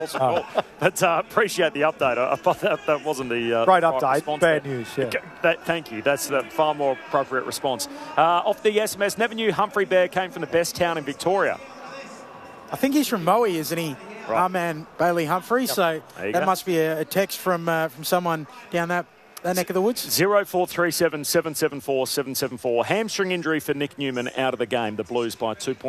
Oh. But appreciate the update. I thought that wasn't the right right update. response Bad there. news. Yeah. Thank you. That's the far more appropriate response. Off the SMS, never knew Humphrey Bear came from the best town in Victoria. I think he's from Moe, isn't he? Right. Our man Bailey Humphrey. Yep. So that must be a text from someone down that neck of the woods. 0437 774 774. Hamstring injury for Nick Newman, out of the game. The Blues by 2 points.